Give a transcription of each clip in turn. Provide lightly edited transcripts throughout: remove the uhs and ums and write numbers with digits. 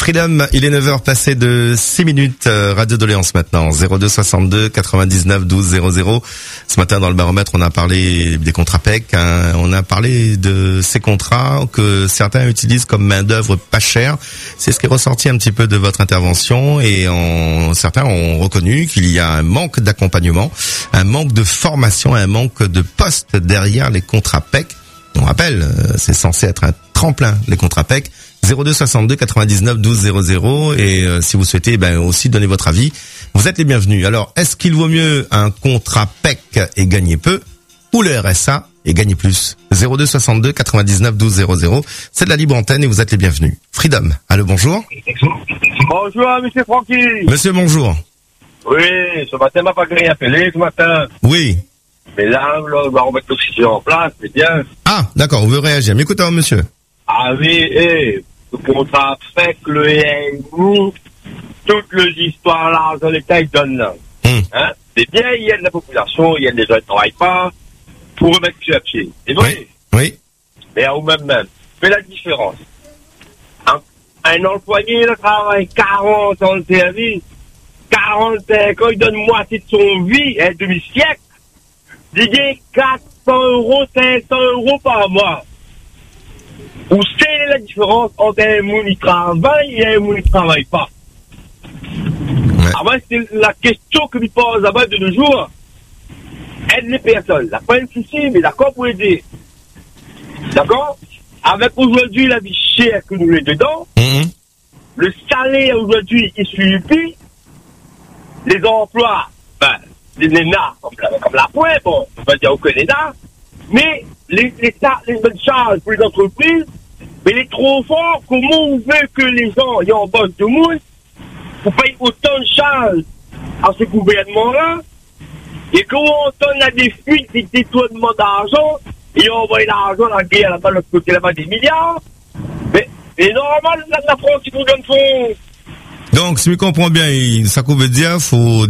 Freedom, il est 9h passé de 6 minutes, Radio Doléance maintenant, 02 62 99 12 00. Ce matin dans le baromètre, on a parlé des contrats PEC, hein, on a parlé de ces contrats que certains utilisent comme main d'œuvre pas chère. C'est ce qui est ressorti un petit peu de votre intervention et certains ont reconnu qu'il y a un manque d'accompagnement, un manque de formation, un manque de postes derrière les contrats PEC. On rappelle, c'est censé être un tremplin, les contrats PEC. 02 62 99 12 00 et si vous souhaitez aussi donner votre avis, vous êtes les bienvenus. Alors, est-ce qu'il vaut mieux un contrat PEC et gagner peu ou le RSA et gagner plus? 02 62 99 12 00, c'est de la libre antenne et vous êtes les bienvenus. Freedom, allô, bonjour. Bonjour, monsieur Francky. Monsieur, bonjour. Oui, ce matin, m'a pas rien appelé, ce matin. Oui. Mais là, on va remettre le sujet en place, c'est bien. Ah, d'accord, on veut réagir. Mais écoutez, monsieur. Ah oui, le contrat fait que le EMU, toutes les histoires là, dans l'État, ils donnent là. Hein? C'est bien, il y a de la population, il y a des gens qui ne travaillent pas, pour remettre sur pied. C'est vrai? Oui. Mais au même. Fais la différence. Un employé, il travaille 40 ans de service, 45 ans, il donne moitié de son vie, un demi-siècle. Il gagne 400 euros, 500 euros par mois. Où c'est la différence entre un monde qui travaille et un monde qui ne travaille pas? Ouais. Avant, c'est la question que nous pose avant de nos jours. Aide les personnes. Là, pas un souci, mais d'accord pour aider. D'accord? Avec aujourd'hui la vie chère que nous avons dedans, le salaire aujourd'hui qui suffit, les emplois, les nénas, comme la pointe, bon, on va dire aucun nénas, mais les bonnes charges pour les entreprises, mais il est trop fort. Comment on veut que les gens y embauchent de monde pour payer autant de charges à ce gouvernement-là, et comment on a des fuites, des détournements d'argent, et on envoie l'argent à la guerre là-bas, l'autre côté là-bas, des milliards. Mais normalement, la France, ils nous donnent son... Donc, si je comprends bien, ça veut dire faut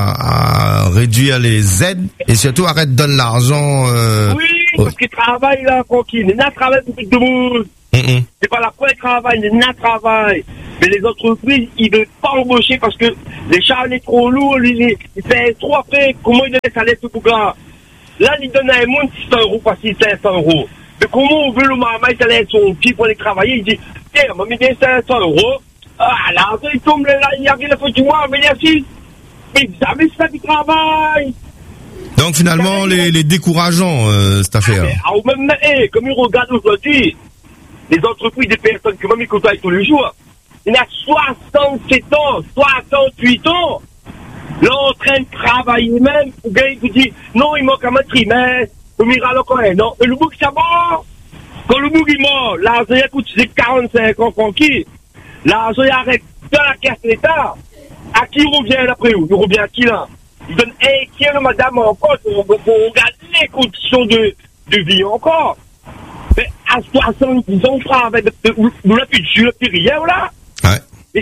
déjà réduire les aides et surtout arrêter de donner l'argent. Oui, parce qu'ils travaillent là, tranquille. Les nains travaillent pour tout le monde. C'est pas la première qui travaille, les nains travaillent. Mais les entreprises, ils veulent pas embaucher parce que les charges sont trop lourds, ils paient trop après. Comment ils donnent les salaires tout pour là? Là, ils donnent à un monde 600 euros, pas 500 euros. Mais comment on veut le maman, il salaire son pied pour aller travailler? Il dit, tiens, on m'a mis 500 euros. Ah, là, il tombe là, il y a rien à faire du mois, mais merci. Mais jamais c'est ça qui travaille. Donc finalement, les décourageants, cette affaire. Comme ils regardent aujourd'hui, les entreprises des personnes que même ils côtoient tous les jours, il y a 67 ans, 68 ans, là en train de travailler même, pour gagner, vous dit, non, il manque un trimestre, le miracle encore un an, et le bouc ça mort. Quand le bouc il mort, l'argent il coûte 45 ans tranquille. L'argent il arrête dans la caisse de l'État. À qui il revient après où? Il revient à qui là? Il donne un tiers, madame, encore. On regarde les conditions de vie encore. Mais à 70 ans, on travaille. Nous n'avons plus rien là. Ouais.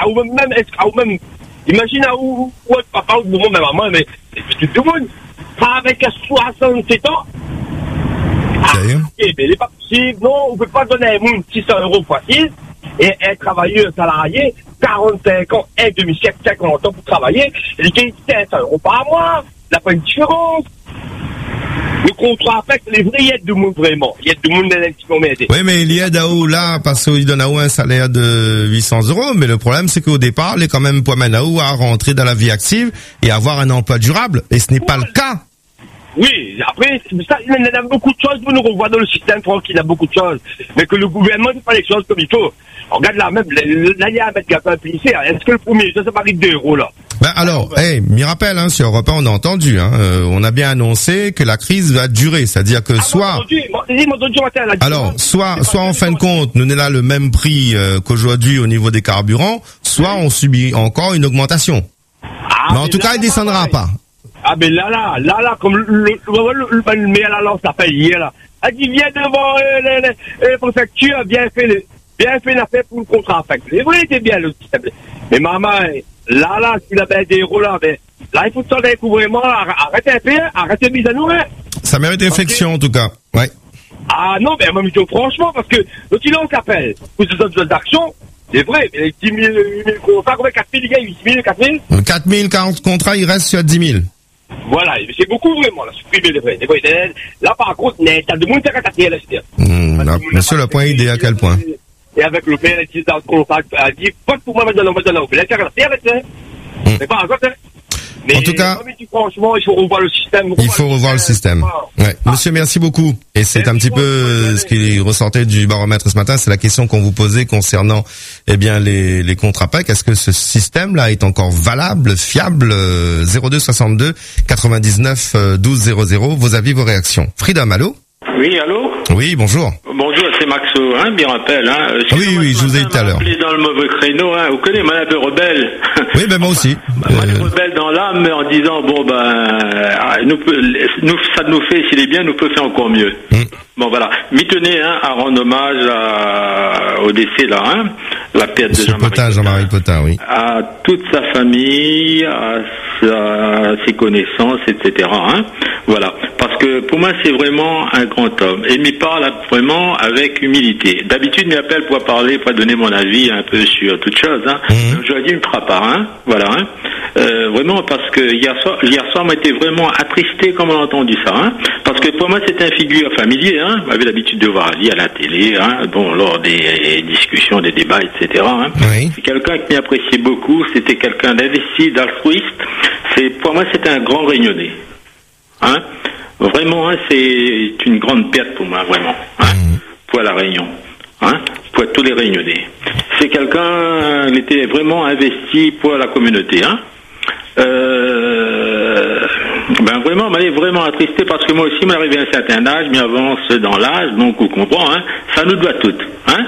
Ou même, imagine où papa ou même maman, mais tout le monde travaille à 67 ans. Mais il n'est pas possible. Non, on ne peut pas donner à un monde 600 euros fois 6. Et un travailleur salarié, 45 ans, un demi-siècle, 50 ans pour travailler, il gagne 500 euros par mois. Il n'y a pas une différence. Le contrat affecte les vrais aides du monde vraiment. Il y a du monde qui vont m'aider. Oui, mais il y a d'Aou là, parce qu'il donne à Aou un salaire de 800 euros, mais le problème c'est qu'au départ, il est quand même pour Aou à rentrer dans la vie active et avoir un emploi durable. Et ce n'est pas le cas. Oui, après, ça, il y a beaucoup de choses pour nous revoir dans le système, tranquille, il y a beaucoup de choses. Mais que le gouvernement ne fait pas les choses comme il faut. On regarde là même, là, il y a un mètre gapin plissé. Est-ce que le premier, ça parie 2 euros là? Alors, m'y rappelle, sur Europe 1, on a entendu, on a bien annoncé que la crise va durer. C'est-à-dire que soit en fin de compte, nous n'avons là le même prix qu'aujourd'hui au niveau des carburants, soit on subit encore une augmentation. Mais en tout cas, il descendra pas. Ah, ben là, comme le maire là, on s'appelle hier là. Elle dit, viens devant les préfectures, bien fait l'affaire pour le contrat. C'est vrai, c'est bien le système. Mais maman, là, s'il a des héros là, là, il faut sortir un couvrement, arrêtez un peu, arrêtez de mise à nous, Ça mérite réflexion, en tout cas. Ouais. Ah non, mais moi, franchement, parce que, le silence s'appelle, pour ces autres actions, C'est vrai, mais 10 000, 8 000 contrats, combien 4 000, les gars, 8 000, 4 000 4 000, 40 contrats, il reste sur 10 000. Voilà, c'est beaucoup vraiment, là, supprimer les vrais. Là, par contre, t'as de monde qui a cassé, là, là, monsieur, le point idée à quel point? Et avec le père, il dans le contrat, a dit, pas pour moi, maintenant, c'est pas encore, mais en tout cas, franchement, il faut revoir le système. Il faut revoir le système. Ouais. Monsieur, merci beaucoup. Et c'est un petit peu ce qui ressortait du baromètre ce matin, c'est la question qu'on vous posait concernant, eh bien, les contrats PAC. Est-ce que ce système-là est encore valable, fiable? 02 62 99 12 00. Vos avis, vos réactions. Freedom, allô? Oui, allô? Oui, bonjour. Bonjour, c'est Maxo, je me rappelle. Oui, je vous ai dit tout à l'heure. Dans le mauvais créneau, vous connaissez, moi, un peu rebelle. Oui, ben moi aussi. Moi, rebelle dans l'âme, en disant, bon, ça nous fait, s'il est bien, nous peut faire encore mieux. Bon, voilà. M'y tenez, à rendre hommage au décès, là, la perte de Jean-Marie Potin, oui. À toute sa famille, à ses connaissances, etc., Voilà. Parce que, pour moi, c'est vraiment un grand homme. Et il m'y parle vraiment avec humilité. D'habitude, il m'appelle pour parler, pour donner mon avis un peu sur toute chose, Aujourd'hui, il ne me fera pas, Voilà, vraiment, parce que hier soir, m'a été vraiment attristé comme on a entendu ça, Parce que pour moi, c'était un figure familier, J'avais l'habitude de voir Ali à la télé, lors des discussions, des débats, etc., Oui. C'est quelqu'un qui m'appréciait beaucoup, c'était quelqu'un d'investi, d'altruiste. Pour moi, c'était un grand réunionnais. Vraiment, c'est une grande perte pour moi, vraiment, pour la Réunion, pour tous les Réunionnais. C'est quelqu'un qui était vraiment investi pour la communauté, Vraiment, m'allait vraiment attristé parce que moi aussi, m'arrivé à un certain âge, m'avance dans l'âge, donc on comprend, ça nous doit tout,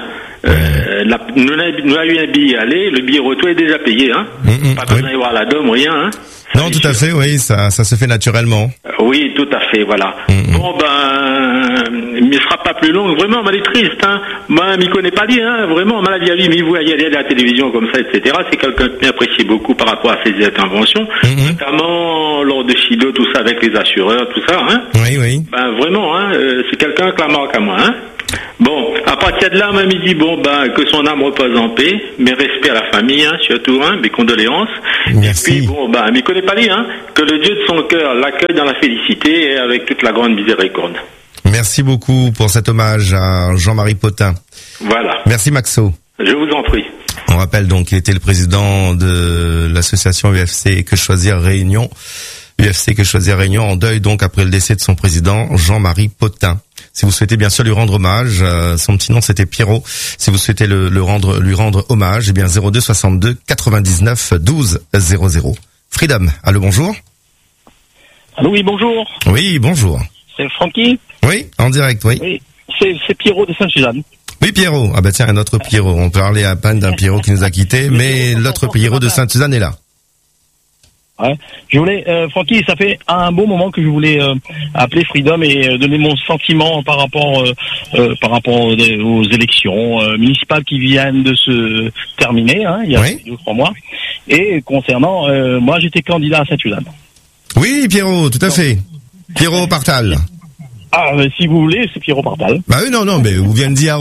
nous avons eu un billet aller, le billet retour est déjà payé, Pas besoin d'y voir la dôme, rien, Non, tout à fait, oui, ça se fait naturellement. Oui, tout à fait, voilà. Bon, il ne sera pas plus long. Vraiment, elle est triste, Moi, m'y connais pas bien, vraiment. Ma vie à lui, m'y voit y aller à la télévision comme ça, etc. C'est quelqu'un qui m'apprécie beaucoup par rapport à ses interventions, notamment lors de Chido, tout ça, avec les assureurs, tout ça, Oui. Vraiment, c'est quelqu'un qui la marque à moi, Bon, à partir de là, même il dit que son âme repose en paix, mes respects à la famille, surtout, mes condoléances. Merci. Et puis m'y connaît pas lui, que le Dieu de son cœur l'accueille dans la félicité et avec toute la grande miséricorde. Merci beaucoup pour cet hommage à Jean-Marie Potin. Voilà. Merci Maxo. Je vous en prie. On rappelle donc qu'il était le président de l'association UFC Que Choisir Réunion. UFC Que Choisir Réunion en deuil donc après le décès de son président Jean-Marie Potin. Si vous souhaitez bien sûr lui rendre hommage, son petit nom c'était Pierrot. Si vous souhaitez lui rendre hommage, 02 62 99 12 00. Freedom, allô, bonjour. Allô, oui, bonjour. Oui, bonjour. C'est Francky? Oui, en direct, oui. Oui, c'est Pierrot de Sainte-Suzanne. Oui, Pierrot. Ah tiens, un autre Pierrot. On parlait à peine d'un Pierrot qui nous a quittés, mais l'autre Pierrot de Sainte-Suzanne est là. Ouais. Je voulais, Francky, ça fait un bon moment que je voulais appeler Freedom et donner mon sentiment par rapport aux élections municipales qui viennent de se terminer, il y a 2-3 mois. Et concernant, moi, j'étais candidat à Sainte-Suzanne. Oui, Pierrot, tout à fait. Pierrot Partal. Ah, si vous voulez, c'est Pierrot Partal. Bah oui, non, mais vous venez de dire,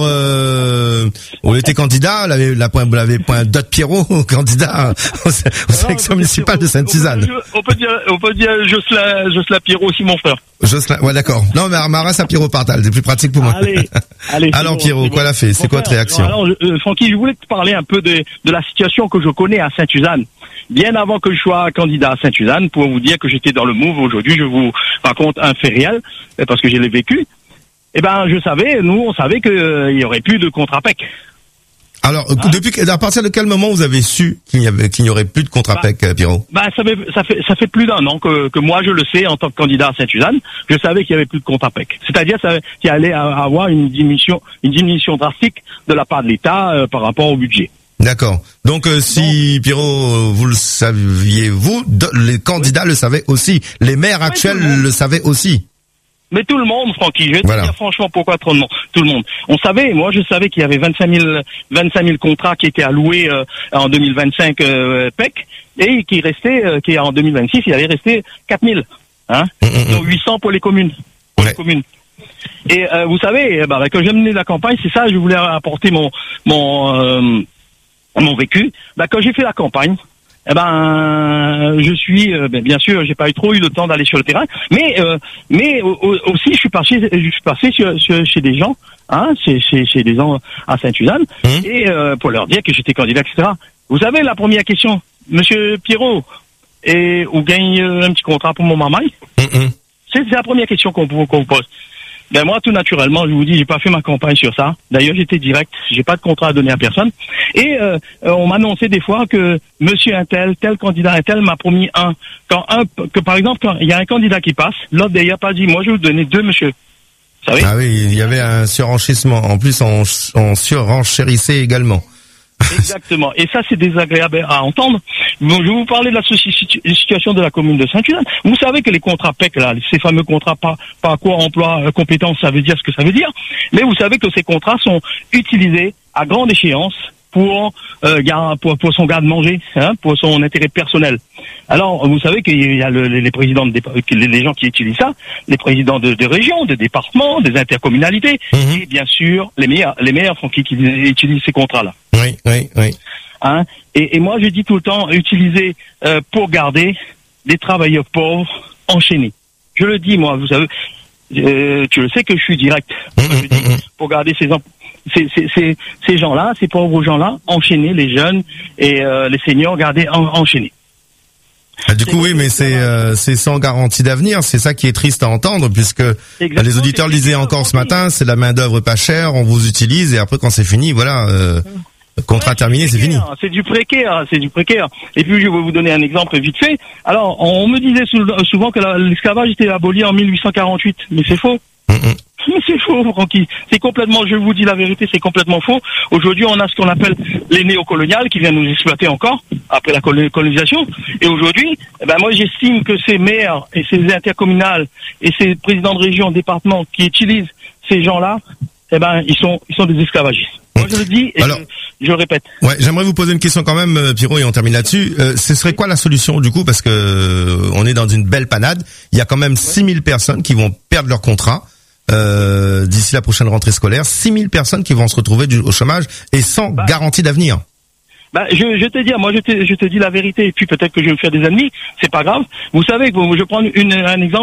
on était candidat, vous l'avez point d'autres Pierrot, candidat aux élections municipales de Sainte-Suzanne. On peut dire Jocelyn Pierrot aussi, mon frère. Jocelyn, ouais, d'accord. Non, mais Armaras à Pierrot Partal, c'est plus pratique pour moi. Allez. Alors, Pierrot, quoi l'a fait? C'est quoi votre réaction? Alors, Francky, je voulais te parler un peu de la situation que je connais à Sainte-Suzanne. Bien avant que je sois candidat à Sainte-Suzanne, pour vous dire que j'étais dans le move, aujourd'hui, je vous raconte un fait réel, parce que je l'ai vécu. On savait qu'il y aurait plus de contrat PEC. Alors, à partir de quel moment vous avez su qu'il n'y aurait plus de contrat PEC, Pierrot? Ça fait plus d'un an que moi je le sais en tant que candidat à Sainte-Suzanne, je savais qu'il y avait plus de contrat PEC. C'est-à-dire qu'il allait avoir une diminution drastique de la part de l'État par rapport au budget. D'accord. Donc si Pierrot, vous le saviez, les candidats le savaient aussi, les maires actuels le savaient aussi. Mais tout le monde, Francky, je vais te dire franchement pourquoi tout le monde. On savait, moi je savais qu'il y avait 25 000 contrats qui étaient alloués en 2025 PEC et qui en 2026 il allait rester 4 000, donc 800 pour les communes. Et vous savez, quand j'ai mené la campagne, c'est ça, je voulais apporter mon mon vécu. Quand j'ai fait la campagne, je suis, bien sûr, j'ai pas trop eu le temps d'aller sur le terrain, mais aussi je suis passé chez des gens, chez des gens à Sainte-Suzanne, et pour leur dire que j'étais candidat, etc. Vous savez, la première question, Monsieur Pierrot, et vous gagnez un petit contrat pour mon mamaille? C'est la première question qu'on vous pose. Moi, tout naturellement, je vous dis, j'ai pas fait ma campagne sur ça. D'ailleurs, j'étais direct, j'ai pas de contrat à donner à personne. Et on m'annonçait des fois que Monsieur tel candidat tel m'a promis que par exemple, quand il y a un candidat qui passe, l'autre d'ailleurs pas dit, moi je vais vous donner 2, monsieur. Vous savez? Ah oui, il y avait un surenchissement. En plus, on surenchérissait également. Exactement. Et ça, c'est désagréable à entendre. Bon, je vais vous parler de la situation de la commune de Sainte-Suzanne. Vous savez que les contrats PEC, là, ces fameux contrats par quoi emploi compétence, ça veut dire ce que ça veut dire. Mais vous savez que ces contrats sont utilisés à grande échéance pour son garde-manger, pour son intérêt personnel. Alors, vous savez qu'il y a les présidents les gens qui utilisent ça, les présidents de régions, de départements, des intercommunalités, et bien sûr les meilleurs qui utilisent ces contrats-là. Oui. Et moi, je dis tout le temps, utiliser pour garder des travailleurs pauvres enchaînés. Je le dis, moi, vous savez, tu le sais que je suis direct. Je dis, pour garder ces gens-là, ces pauvres gens-là, enchaîner les jeunes et les seniors, garder enchaînés. Du coup, oui, mais c'est sans garantie d'avenir. C'est ça qui est triste à entendre, puisque les auditeurs le disaient encore ce matin, c'est la main d'œuvre pas chère, on vous utilise et après quand c'est fini, voilà, contrat terminé, c'est fini. C'est du précaire. Et puis je vais vous donner un exemple vite fait. Alors, on me disait souvent que l'esclavage était aboli en 1848, mais c'est faux. Mais c'est faux, Francky. C'est complètement, je vous dis la vérité, c'est complètement faux. Aujourd'hui, on a ce qu'on appelle les néocoloniales qui viennent nous exploiter encore après la colonisation. Et aujourd'hui, moi, j'estime que ces maires et ces intercommunales et ces présidents de région, départements qui utilisent ces gens-là, ils sont des esclavagistes. Moi, je le dis et je le répète. Ouais, j'aimerais vous poser une question quand même, Pierrot, et on termine là-dessus. Ce serait quoi la solution, du coup, parce que on est dans une belle panade. Il y a quand même 6000 personnes qui vont perdre leur contrat. D'ici la prochaine rentrée scolaire, 6000 personnes qui vont se retrouver au chômage et sans garantie d'avenir. Je te dis la vérité, et puis peut-être que je vais me faire des ennemis, c'est pas grave. Vous savez, je vais prendre un exemple.